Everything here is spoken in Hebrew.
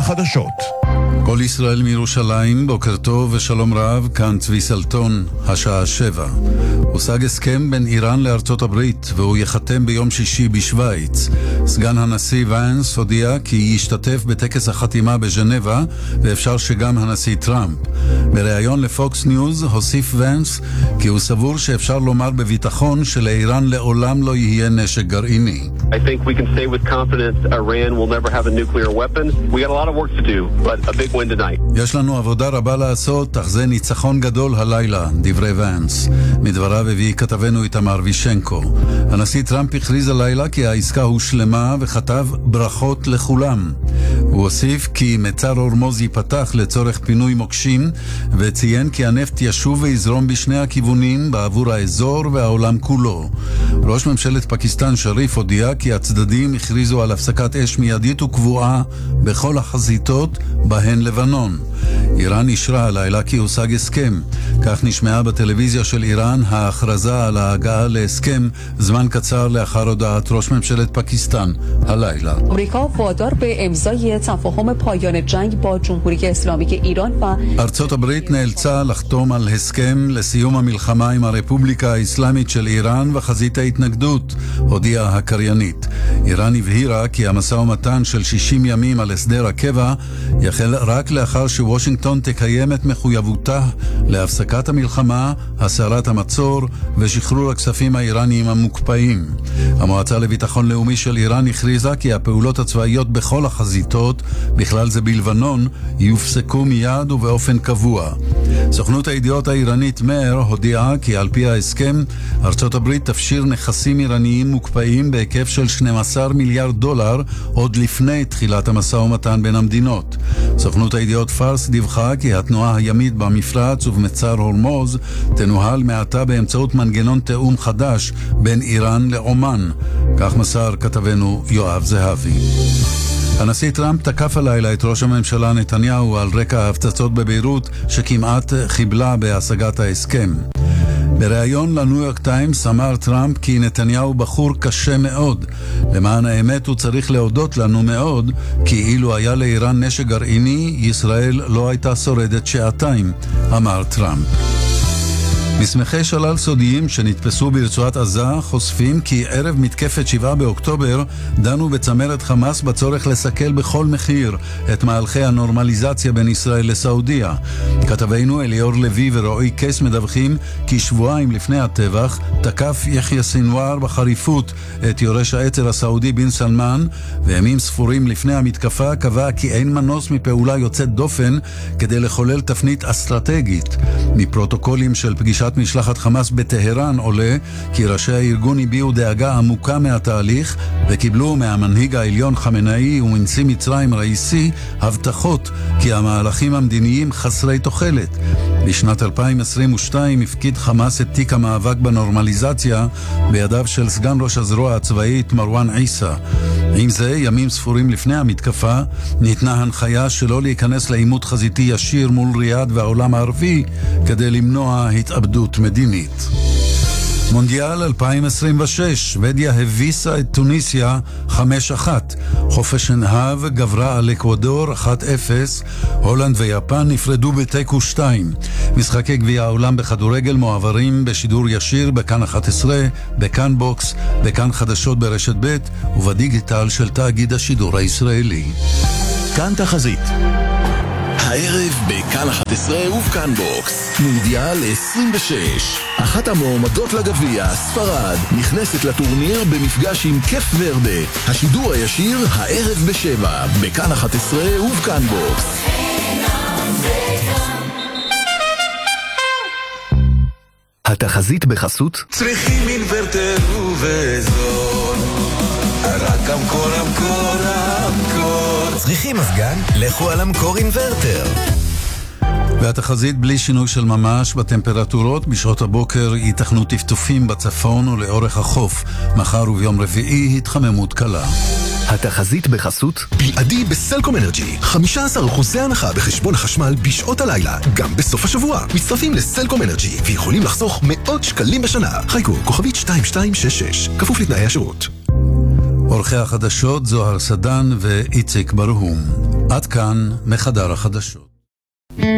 החדשות. כל ישראל מירושלים, בוקר טוב ושלום רב, כאן צבי סלטון, השעה 7. הושג הסכם בין איראן לארצות הברית, והוא יחתם ביום שישי בשוויץ. סגן הנשיא ואנס הודיע כי ישתתף בטקס החתימה בז'נבה, ואפשר שגם הנשיא טראמפ. בריאיון לפוקס ניוז הוסיף ואנס כי הוא סבור שאפשר לומר בביטחון שלאיראן לעולם לא יהיה נשק גרעיני. I think we can say with confidence Iran will never have a nuclear weapon. We got a lot of work to do, but a big win tonight. יש לנו עבודה רבה לעשות, אך זה ניצחון גדול הלילה, דברי ואנס. מדבריו הביא כתבנו איתמר וישנקו. הנשיא טראמפ הכריז הלילה כי העסקה הושלמה וכתב ברכות לכולם. הוא הוסיף כי מצר הורמוז ייפתח לצורך פינוי מוקשים, וציין כי הנפט ישוב ויזרום בשני הכיוונים בעבור האזור והעולם כולו. ראש ממשלת פקיסטן שריף הודיע כי הצדדים הכריזו על הפסקת אש מיידית וקבועה בכל החזיתות בהן לבנון. איראן אישרה הלילה כי הושג הסכם. כך נשמעה בטלוויזיה של איראן ההכרזה על ההגעה להסכם זמן קצר לאחר הודעת ראש ממשלת פקיסטן הלילה. אמریکا وادار به امضای تفاهم پایان جنگ با جمهوری اسلامی ایران و ארצות הברית נאלצה לחתום על הסכם לסיום המלחמה עם הרפובליקה האסלאמית של איראן וחזית ההתנגדות, הודיעה הקריינית. איראן הבהירה כי המשא ומתן של 60 ימים על הסדר הקבע יחל רק לאחר שוושינגטון תקיים את מחויבותה להפסקת המלחמה, הסרת המצור ושחרור הכספים האיראניים המוקפאים. המועצה לביטחון לאומי של איראן הכריזה כי הפעולות הצבאיות בכל החזיתות, בכלל זה בלבנון, יופסקו מיד ובאופן קבוע. סוכנות הידיעות האיראנית מר הודיעה כי על פי ההסכם, ארצות הברית תפשיר נכסים איראניים מוקפאים בהיקף של 12 מיליארד דולר עוד לפני תחילת המשא ומתן בין המדינות. סוכנות הידיעות פארס דיווחה כי התנועה הימית במפרץ ובמצר הורמוז תנוהל מעתה באמצעות מנגנון תאום חדש בין איראן לעומן. כך מסר כתבנו יואב זהבי. הנשיא טראמפ תקף הלילה את ראש הממשלה נתניהו על רקע ההפצצות בביירות שכמעט חיבלה בהשגת ההסכם. בריאיון לניו יורק טיימס אמר טראמפ כי נתניהו בחור קשה מאוד. למען האמת הוא צריך להודות לנו מאוד, כי אילו היה לאיראן נשק גרעיני, ישראל לא הייתה שורדת שעתיים, אמר טראמפ. מסמכי שלל סודיים שנתפסו ברצועת עזה חושפים כי ערב מתקפת 7 באוקטובר דנו בצמרת חמאס בצורך לסכל בכל מחיר את מהלכי הנורמליזציה בין ישראל לסעודיה. כתבינו אליאור לוי ורועי קייס מדווחים כי שבועיים לפני הטבח תקף יחיא סינואר בחריפות את יורש העצר הסעודי בן סלמן, וימים ספורים לפני המתקפה קבע כי אין מנוס מפעולה יוצאת דופן כדי לחולל תפנית אסטרטגית. מפרוטוקולים של פגישת משלחת חמאס בטהרן עולה כי ראשי הארגון הביעו דאגה עמוקה מהתהליך וקיבלו מהמנהיג העליון חמינאי ומנשיא מצרים ראיסי הבטחות כי המהלכים המדיניים חסרי תוחלת. בשנת 2022 הפקיד חמאס את תיק המאבק בנורמליזציה בידיו של סגן ראש הזרוע הצבאית מרואן עיסא. עם זה, ימים ספורים לפני המתקפה, ניתנה הנחיה שלא להיכנס לעימות חזיתי ישיר מול ריאד והעולם הערבי כדי למנוע התאבדות מדינית. מונדיאל 2026, שוודיה הביסה את טוניסיה 5-1. חופש שנהב גברה על אקוודור 1-0. הולנד ויפן נפרדו בתיקו 2. משחקי גביע העולם בכדורגל מועברים בשידור ישיר בכאן 11, בכאן בוקס, בכאן חדשות ברשת ב' ובדיגיטל של תאגיד השידור הישראלי. כאן תחזית. הערב בכאן 11 ובכאן בוקס מונדיאל 26. אחת המועמדות לגביע, ספרד, נכנסת לטורניר במפגש עם קף ורדה. השידור הישיר הערב ב7 בכאן 11 ובכאן בוקס. התחזית בחסות צריכים אינוורטר ובזול, רק אמקור אמקור אמקור. צריכים מזגן? לכו על אמקור אינוורטר. והתחזית בלי שינוי של ממש בטמפרטורות. בשעות הבוקר ייתכנו טפטופים בצפון ולאורך החוף. מחר וביום רביעי התחממות קלה. התחזית בחסות בלעדי בסלקום אנרג'י 15% הנחה בחשבון החשמל בשעות הלילה גם בסוף השבוע. מצטרפים לסלקום אנרג'י ויכולים לחסוך מאות שקלים בשנה. חיכו כוכבית 2266 כפוף לתנאי השירות. עורכי החדשות זוהר סדן ואיציק ברהום. עד כאן מחדר החדשות.